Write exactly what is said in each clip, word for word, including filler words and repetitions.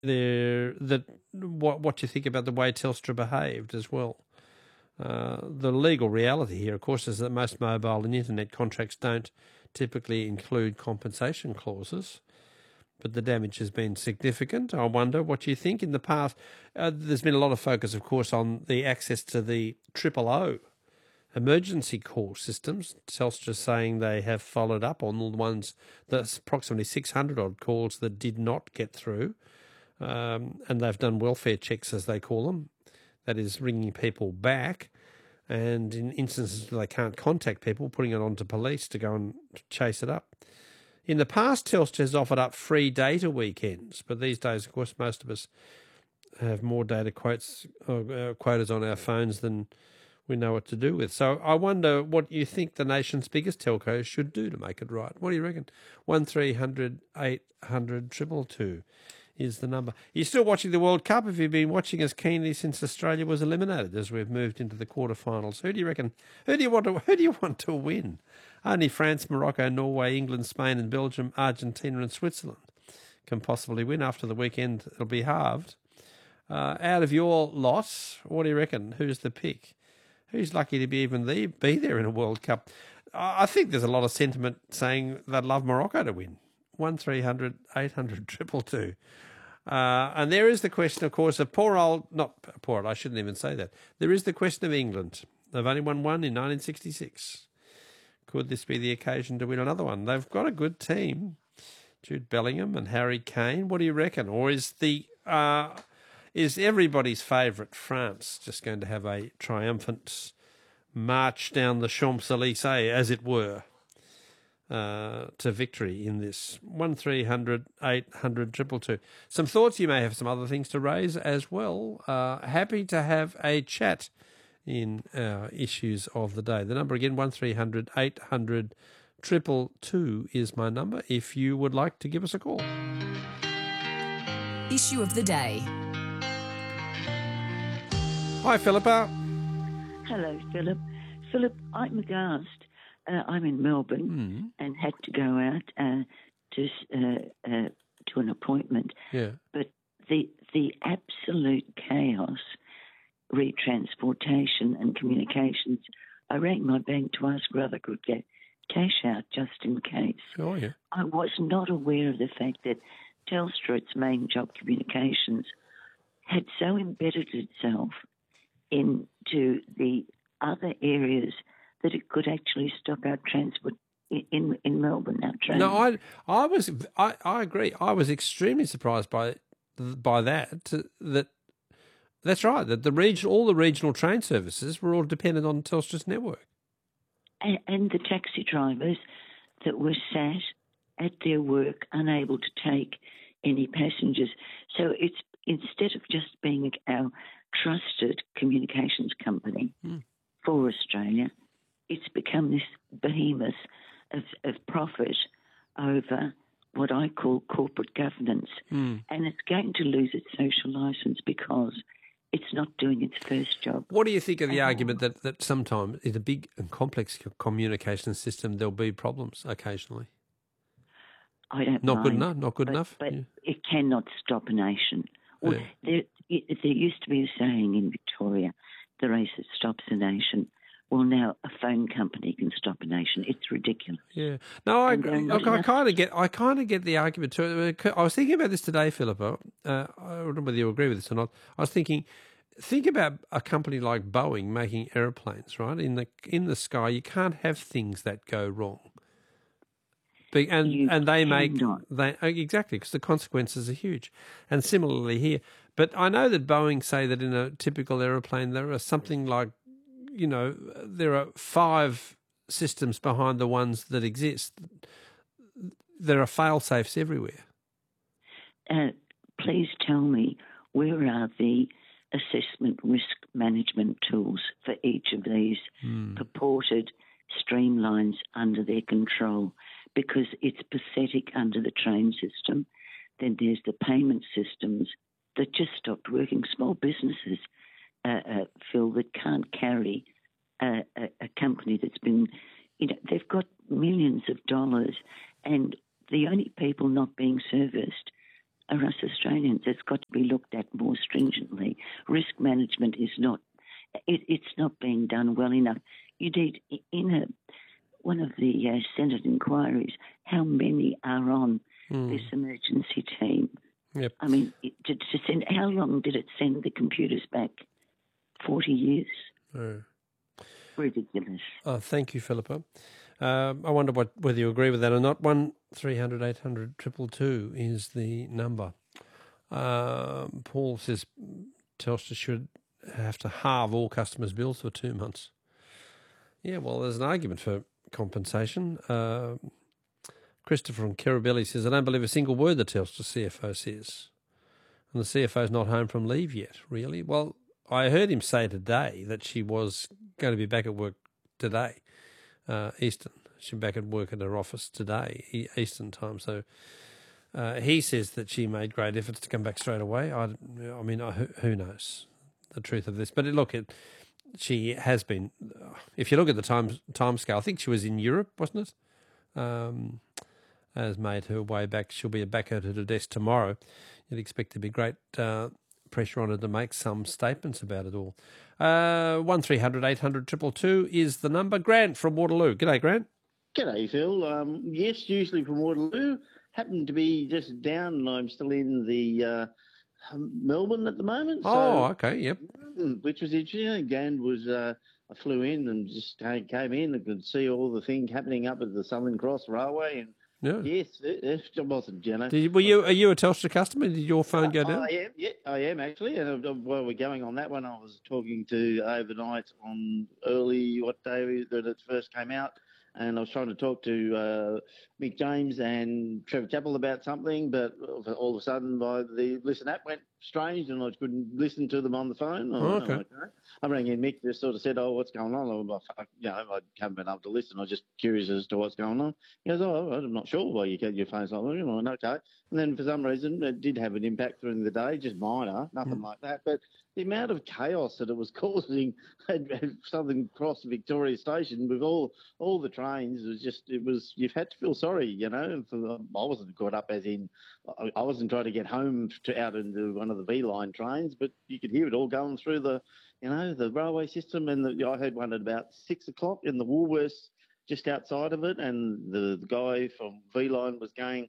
there that what what you think about the way Telstra behaved as well. Uh, the legal reality here, of course, is that most mobile and internet contracts don't typically include compensation clauses, but the damage has been significant. I wonder what you think. In the past, uh, there's been a lot of focus, of course, on the access to the triple O emergency call systems. Telstra saying they have followed up on all the ones, that's approximately six hundred odd calls that did not get through, um, and they've done welfare checks, as they call them. That is ringing people back, and in instances where they can't contact people, putting it on to police to go and chase it up. In the past, Telstra has offered up free data weekends, but these days, of course, most of us have more data quotes or uh, quotas on our phones than we know what to do with. So I wonder what you think the nation's biggest telcos should do to make it right. What do you reckon? one three hundred eight hundred two two two is the number. You're still watching the World Cup. Have you been watching as keenly since Australia was eliminated, as we've moved into the quarterfinals? Who do you reckon? Who do you want to? Who do you want to win? Only France, Morocco, Norway, England, Spain, and Belgium, Argentina, and Switzerland can possibly win. After the weekend, it'll be halved. Uh, out of your lot, what do you reckon? Who's the pick? Who's lucky to be even the, be there in a World Cup? I think there's a lot of sentiment saying they'd love Morocco to win. one three hundred eight hundred two two two. Uh, and there is the question, of course, of poor old, not poor old, I shouldn't even say that. There is the question of England. They've only won one in nineteen sixty-six. Could this be the occasion to win another one? They've got a good team. Jude Bellingham and Harry Kane. What do you reckon? Or is the uh, is everybody's favourite France just going to have a triumphant march down the Champs-Élysées, as it were, uh, to victory in this? one three hundred eight hundred two two two. Some thoughts. You may have some other things to raise as well. Uh, happy to have a chat in our issues of the day. The number again, one three hundred eight hundred two two two is my number if you would like to give us a call. Issue of the day. Hi, Philippa. Hello, Philip. Philip, I'm aghast. Uh, I'm in Melbourne Mm. and had to go out uh, to uh, uh, to an appointment. Yeah. But the the absolute chaos, retransportation and communications. I rang my bank to ask whether I could get cash out just in case. Oh, yeah. I was not aware of the fact that Telstra, its main job, communications, had so embedded itself into the other areas that it could actually stop our transport in in, in Melbourne. Our trains. No, I I was I, I agree. I was extremely surprised by by that. To, that that's right. That the region, all the regional train services were all dependent on Telstra's network. And, and the taxi drivers that were sat at their work, unable to take any passengers. So it's instead of just being our trusted communications company Mm. for Australia, it's become this behemoth of, of profit over what I call corporate governance. Mm. And it's going to lose its social licence because it's not doing its first job. What do you think of the at all. argument that, that sometimes in a big and complex communication system there'll be problems occasionally? I don't Not mind, good enough. Not good but, enough. But Yeah. it cannot stop a nation. Well, Yeah. there, it, there used to be a saying in Victoria, the race that stops a nation. Well, now a phone company can stop a nation. It's ridiculous. Yeah. No, I And there are agree. not Look, I enough- kind of get. I kind of get the argument too. I was thinking about this today, Philippa. Uh, I don't know whether you agree with this or not. I was thinking. Think about a company like Boeing making airplanes, right? In the in the sky, you can't have things that go wrong. Be- and You and they make cannot. they exactly because the consequences are huge. And similarly here, but I know that Boeing say that in a typical aeroplane there are something like, you know, there are five systems behind the ones that exist. There are fail safes everywhere. Uh, please tell me, where are the assessment risk management tools for each of these Mm. purported streamlines under their control? Because it's pathetic under the train system. Then there's the payment systems that just stopped working. Small businesses, uh, uh, Phil, that can't carry a, a, a company that's been, you know, they've got millions of dollars, and the only people not being serviced are us Australians. It's got to be looked at more stringently. Risk management is not, it, it's not being done well enough. You need, in a, one of the uh, Senate inquiries, how many are on mm. this emergency team? Yep. I mean, it, to, to send, how long did it send the computers back? forty years. Oh. Ridiculous. Oh, thank you, Philippa. Um, I wonder what whether you agree with that or not. One three hundred eight hundred triple two is the number. Um, Paul says Telstra should have to halve all customers' bills for two months. Yeah, well, there's an argument for compensation. Uh, Christopher from Kirribilli says, I don't believe a single word the Telstra C F O says. And the C F O's not home from leave yet, really. Well, I heard him say today that she was going to be back at work today, uh, Eastern. She's back at work at her office today, Eastern time. So uh, he says that she made great efforts to come back straight away. I, I mean, I, who knows the truth of this? But look, it, she has been, if you look at the time, time scale, I think she was in Europe, wasn't it? Um, has made her way back. She'll be back at her desk tomorrow. You'd expect to be great uh, pressure on her to make some statements about it all. Uh, one three hundred eight hundred triple two is the number. Grant from Waterloo. G'day, Grant. G'day, Phil. Um, yes, usually from Waterloo. Happened to be just down, and I'm still in the uh, Melbourne at the moment. Oh, so, okay, yep. Which was interesting. Again, was uh, I flew in and just came in and could see all the things happening up at the Southern Cross Railway, and yeah. Yes, it, it wasn't, you know. Did you, were you, are you a Telstra customer? Did your phone go down? I am, yeah, I am actually. And while we're going on that one, I was talking to overnight on early, what day that it first came out, and I was trying to talk to uh, Mick James and Trevor Chappell about something, but all of a sudden my, the Listen app went strange and I couldn't listen to them on the phone. Oh, okay. okay. I rang in, Mick just sort of said, oh, what's going on? I was like, you know, I haven't been able to listen. I was just curious as to what's going on. He goes, oh, I'm not sure why you get your phone's like that. You know, okay. And then for some reason, it did have an impact during the day, just minor, nothing mm. like that. But the amount of chaos that it was causing at Southern Cross Victoria Station with all all the trains, it was just, it was, you've had to feel sorry, you know. For, I wasn't caught up as in, I, I wasn't trying to get home to out into one of the V-line trains, but you could hear it all going through the, you know, the railway system. And the, I heard one at about six o'clock in the Woolworths just outside of it, and the, the guy from V-line was going,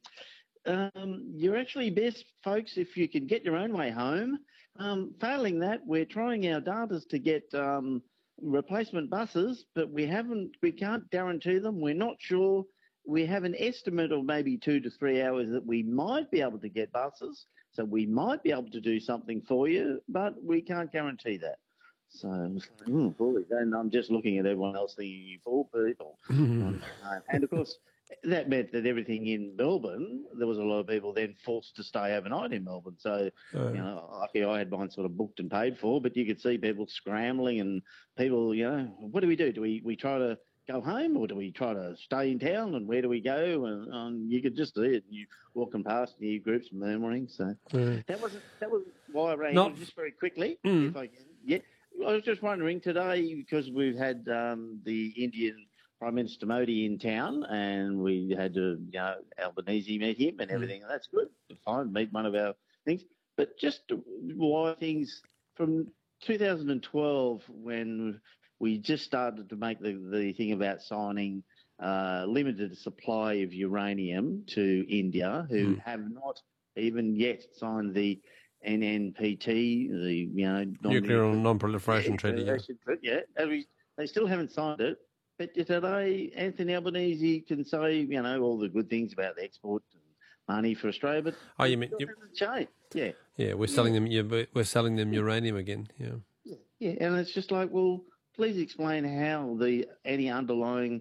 um, you're actually best, folks, if you can get your own way home. Um, failing that, we're trying our darndest to get um, replacement buses, but we haven't, we can't guarantee them. We're not sure. We have an estimate of maybe two to three hours that we might be able to get buses. So we might be able to do something for you, but we can't guarantee that. So, mm, bully. And I'm just looking at everyone else thinking, you fool people. um, and, of course, that meant that everything in Melbourne, there was a lot of people then forced to stay overnight in Melbourne. So, uh, you know, lucky I had mine sort of booked and paid for, but you could see people scrambling and people, you know, what do we do? Do we, we try to go home or do we try to stay in town, and where do we go? And um, you could just see it. You walking past new groups murmuring. So mm. that was that was why I rang Not... just very quickly, mm. if I can. Yeah. I was just wondering today, because we've had um, the Indian Prime Minister Modi in town, and we had to, you know, Albanese meet him and everything. Mm. And that's good. Fine, meet one of our things. But just why things from two thousand twelve, when we just started to make the, the thing about signing uh, limited supply of uranium to India, who mm. have not even yet signed the N N P T, the you know nuclear non-proliferation treaty. Yeah, yeah. We, they still haven't signed it. But today, Anthony Albanese can say, you know, all the good things about the export and money for Australia, but oh, you mean you, change? Yeah, yeah. We're selling yeah. them. We're selling them uranium again. Yeah. yeah, yeah. And it's just like, well, please explain how the any underlying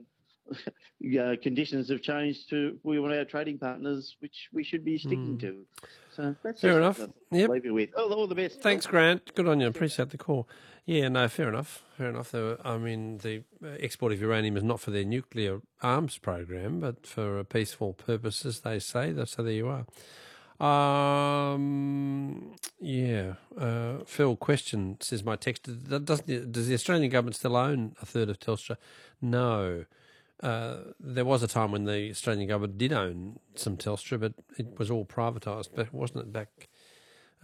uh, conditions have changed to we want our trading partners, which we should be sticking mm. to. So that's fair enough. Yep. Leave you with. Oh, all the best. Thanks, Grant. Good on you. Appreciate the call. Yeah, no, fair enough. Fair enough. Were, I mean, the export of uranium is not for their nuclear arms program, but for peaceful purposes, they say. So there you are. Um, yeah. Uh, Phil, question, says my text, doesn't, does the Australian government still own a third of Telstra? No. uh, there was a time when the Australian government did own some Telstra, but it was all privatised, but wasn't it back